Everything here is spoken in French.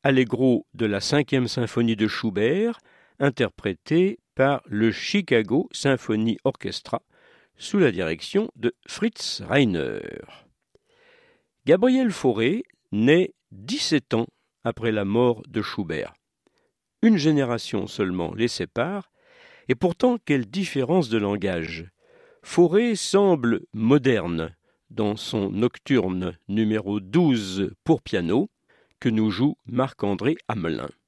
allegro de la 5e symphonie de Schubert, interprété par le Chicago Symphony Orchestra sous la direction de Fritz Reiner. Gabriel Fauré naît 17 ans après la mort de Schubert. Une génération seulement les sépare, et pourtant quelle différence de langage. Fauré semble moderne dans son nocturne numéro 12 pour piano que nous joue Marc-André Hamelin.